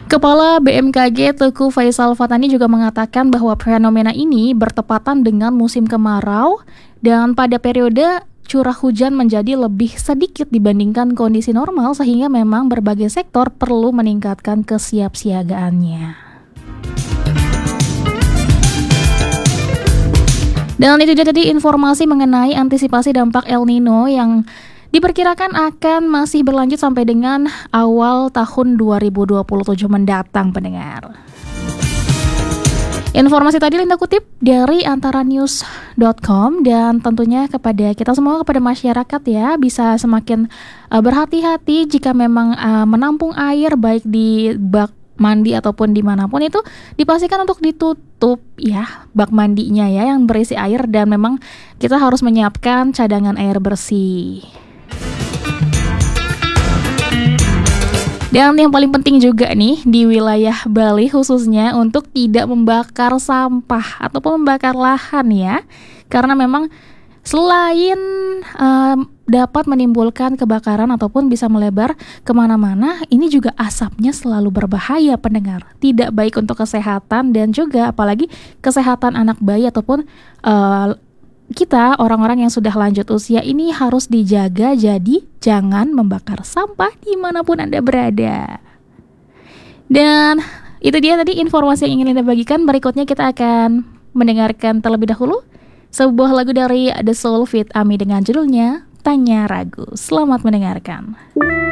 Kepala BMKG Teguh Faisal Fatani juga mengatakan bahwa fenomena ini bertepatan dengan musim kemarau dan pada periode curah hujan menjadi lebih sedikit dibandingkan kondisi normal, sehingga memang berbagai sektor perlu meningkatkan kesiapsiagaannya. Dan itu dia tadi informasi mengenai antisipasi dampak El Nino yang diperkirakan akan masih berlanjut sampai dengan awal tahun 2027 mendatang, pendengar. Informasi tadi Linda kutip dari antaranews.com, dan tentunya kepada kita semua, kepada masyarakat ya, bisa semakin berhati-hati jika memang menampung air baik di bak mandi ataupun dimanapun, itu dipastikan untuk ditutup ya bak mandinya ya yang berisi air, dan memang kita harus menyiapkan cadangan air bersih. Dan yang paling penting juga nih di wilayah Bali khususnya untuk tidak membakar sampah ataupun membakar lahan ya. Karena memang selain dapat menimbulkan kebakaran ataupun bisa melebar kemana-mana, ini juga asapnya selalu berbahaya, pendengar. Tidak baik untuk kesehatan dan juga apalagi kesehatan anak bayi ataupun kita orang-orang yang sudah lanjut usia ini harus dijaga. Jadi jangan membakar sampah dimanapun Anda berada. Dan itu dia tadi informasi yang ingin Anda bagikan. Berikutnya kita akan mendengarkan terlebih dahulu sebuah lagu dari The Soul feat. Ami dengan judulnya Tanya Ragu. Selamat mendengarkan.